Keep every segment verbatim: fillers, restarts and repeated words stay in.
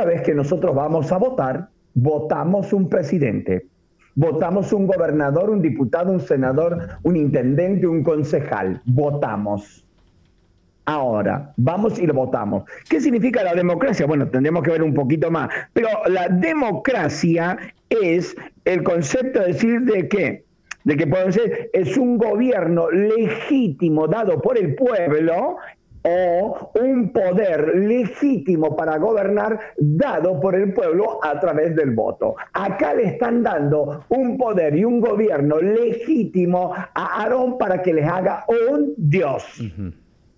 vez que nosotros vamos a votar, votamos un presidente, votamos un gobernador, un diputado, un senador, un intendente, un concejal. Votamos. Ahora, vamos y lo votamos. ¿Qué significa la democracia? Bueno, tendremos que ver un poquito más. Pero la democracia es el concepto de decir de qué, de que puede ser, es un gobierno legítimo dado por el pueblo o un poder legítimo para gobernar dado por el pueblo a través del voto. Acá le están dando un poder y un gobierno legítimo a Aarón para que les haga un Dios. Uh-huh.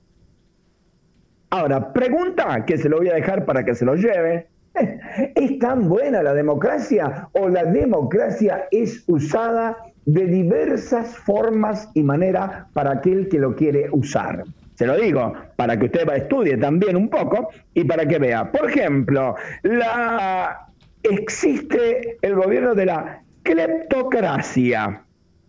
Ahora, pregunta que se lo voy a dejar para que se lo lleve. ¿Es tan buena la democracia o la democracia es usada de diversas formas y maneras para aquel que lo quiere usar? Se lo digo para que usted estudie también un poco y para que vea. Por ejemplo, la, existe el gobierno de la cleptocracia.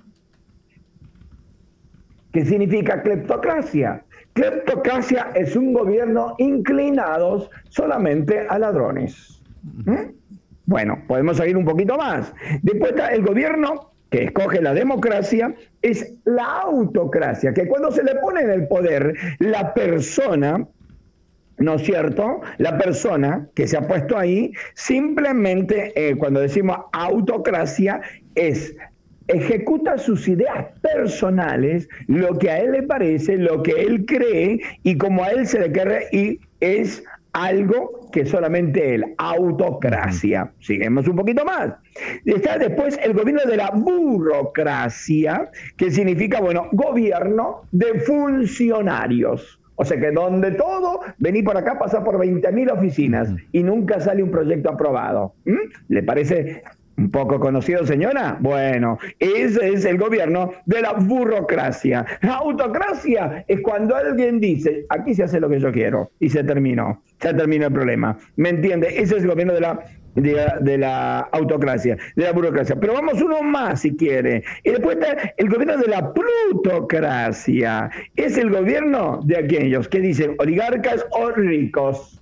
¿Qué significa cleptocracia? Cleptocracia es un gobierno inclinado solamente a ladrones. ¿Mm? Bueno, podemos seguir un poquito más. Después está el gobierno que escoge la democracia, es la autocracia, que cuando se le pone en el poder la persona, ¿no es cierto? La persona que se ha puesto ahí, simplemente eh, cuando decimos autocracia es ejecuta sus ideas personales, lo que a él le parece, lo que él cree y como a él se le quiere, y es algo que solamente él, autocracia. Seguimos un poquito más. Está después el gobierno de la burocracia, que significa, bueno, gobierno de funcionarios. O sea que donde todo, vení por acá, pasa por veinte mil oficinas y nunca sale un proyecto aprobado. ¿Mm? ¿Le parece un poco conocido, señora? Bueno, ese es el gobierno de la burocracia. La autocracia es cuando alguien dice, aquí se hace lo que yo quiero, y se terminó, se terminó el problema. ¿Me entiende? Ese es el gobierno de la, de la, de la autocracia, de la burocracia. Pero vamos uno más, si quiere. Y después está el gobierno de la plutocracia. Es el gobierno de aquellos que dicen oligarcas o ricos.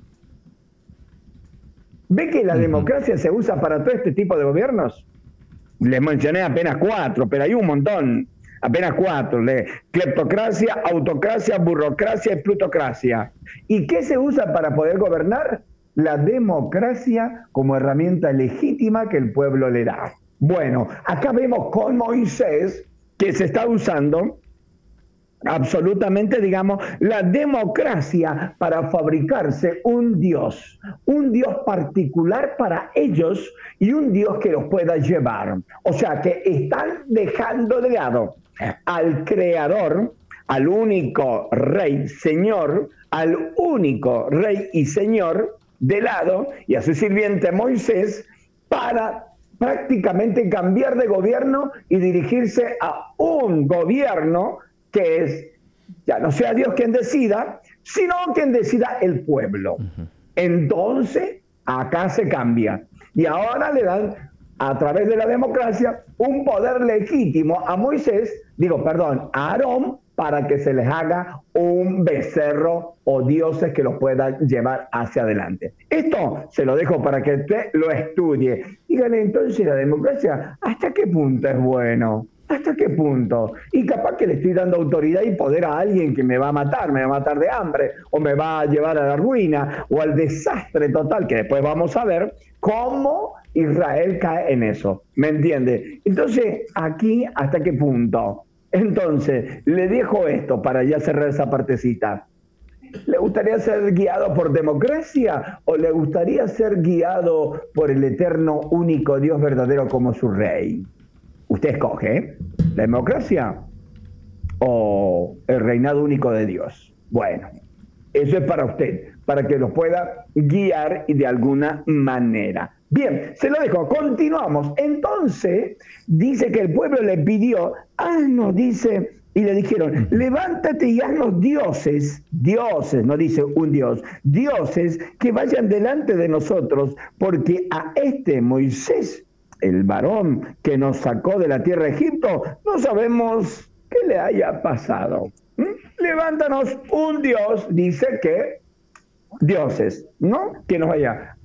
¿Ve que la uh-huh. democracia se usa para todo este tipo de gobiernos? Les mencioné apenas cuatro, pero hay un montón. Apenas cuatro. Le, cleptocracia, autocracia, burocracia y plutocracia. ¿Y qué se usa para poder gobernar? La democracia como herramienta legítima que el pueblo le da. Bueno, acá vemos con Moisés que se está usando absolutamente, digamos, la democracia para fabricarse un Dios, un Dios particular para ellos y un Dios que los pueda llevar. O sea que están dejando de lado al Creador, al único Rey, Señor, al único Rey y Señor de lado y a su sirviente Moisés para prácticamente cambiar de gobierno y dirigirse a un gobierno que es, ya no sea Dios quien decida, sino quien decida el pueblo. Uh-huh. Entonces, acá se cambia. Y ahora le dan, a través de la democracia, un poder legítimo a Moisés, digo, perdón, a Aarón, para que se les haga un becerro o dioses que los puedan llevar hacia adelante. Esto se lo dejo para que usted lo estudie. Dígale, entonces, la democracia, ¿hasta qué punto es bueno? ¿Hasta qué punto? Y capaz que le estoy dando autoridad y poder a alguien que me va a matar, me va a matar de hambre, o me va a llevar a la ruina, o al desastre total, que después vamos a ver cómo Israel cae en eso. ¿Me entiende? Entonces, aquí, ¿hasta qué punto? Entonces, le dejo esto para ya cerrar esa partecita. ¿Le gustaría ser guiado por democracia o le gustaría ser guiado por el eterno, único Dios verdadero como su Rey? Usted escoge, ¿eh? ¿La democracia o el reinado único de Dios? Bueno, eso es para usted, para que lo pueda guiar y de alguna manera. Bien, se lo dejo, continuamos. Entonces, dice que el pueblo le pidió, haznos, dice, y le dijeron, levántate y haznos dioses, dioses, no dice un dios, dioses que vayan delante de nosotros, porque a este Moisés, el varón que nos sacó de la tierra de Egipto, no sabemos qué le haya pasado. ¿Mm? Levántanos un Dios, dice que dioses, ¿no? Que nos vaya